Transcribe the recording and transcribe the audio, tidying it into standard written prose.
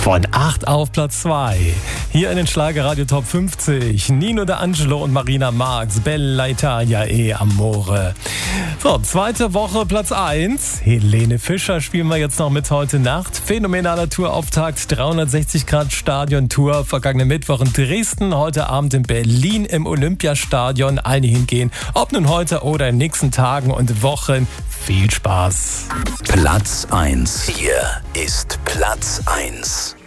Von 8 auf Platz 2. Hier in den Schlagerradio Top 50. Nino D'Angelo und Marina Marx. Bella Italia e Amore. So, zweite Woche Platz 1. Helene Fischer spielen wir jetzt noch mit heute Nacht. Phänomenaler Tourauftakt. 360 Grad Stadion-Tour. Vergangenen Mittwoch in Dresden. Heute Abend in Berlin im Olympiastadion. Alle hingehen. Ob nun heute oder in den nächsten Tagen und Wochen. Viel Spaß. Platz 1. Hier ist Platz 1.